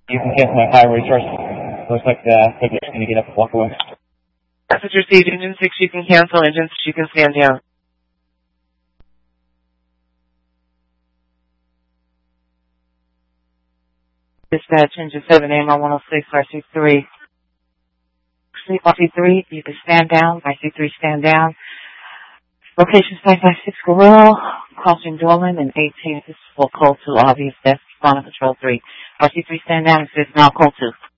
You can cancel my high resource. Looks like they're going to get up and walk away. Message received. Engine 6, you can cancel. Engine 6, you can stand down. Dispatch, engine 7, AMR 106, RC3. RC3, you can stand down. RC3, stand down. Location 556 Gorilla, crossing Dorland and 18. This is for call 2, obvious death, Fauna Control 3. RC3, stand down. It says now call 2.